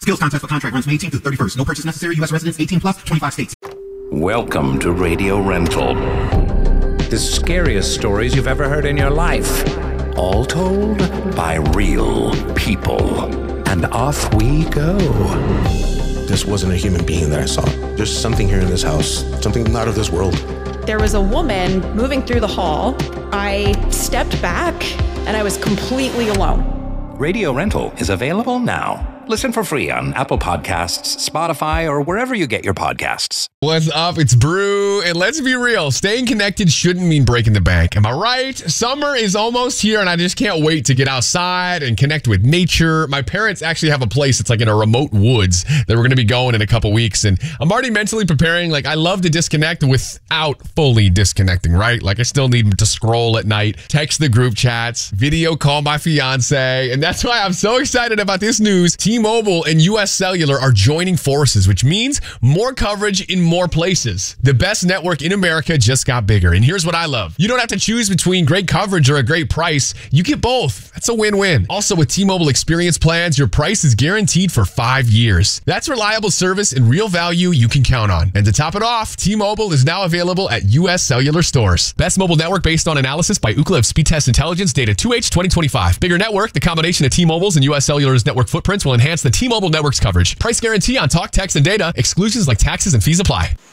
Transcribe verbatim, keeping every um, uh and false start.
Skills contest for contract runs May eighteenth to the thirty-first. No purchase necessary. U S residents eighteen plus, twenty-five states. Welcome to Radio Rental. The scariest stories you've ever heard in your life. All told by real people. And off we go. This wasn't a human being that I saw. There's something here in this house. Something not of this world. There was a woman moving through the hall. I stepped back and I was completely alone. Radio Rental is available now. Listen for free on Apple Podcasts, Spotify, or wherever you get your podcasts. What's up? It's Brew, and let's be real. Staying connected shouldn't mean breaking the bank. Am I right? Summer is almost here, and I just can't wait to get outside and connect with nature. My parents actually have a place that's like in a remote woods that we're going to be going in a couple weeks, and I'm already mentally preparing. Like, I love to disconnect without fully disconnecting, right? Like, I still need to scroll at night, text the group chats, video call my fiance, and that's why I'm so excited about this news. T-Mobile and U S Cellular are joining forces, which means more coverage in more places. The best network in America just got bigger, and here's what I love. You don't have to choose between great coverage or a great price. You get both. That's a win-win. Also, with T-Mobile Experience plans, your price is guaranteed for five years. That's reliable service and real value you can count on. And to top it off, T-Mobile is now available at U S Cellular stores. Best mobile network based on analysis by Ookla of Speedtest Intelligence, data two H twenty twenty-five. Bigger network, the combination of T-Mobile's and U S Cellular's network footprints will enhance the T-Mobile network's coverage. Price guarantee on talk, text, and data. Exclusions like taxes and fees apply.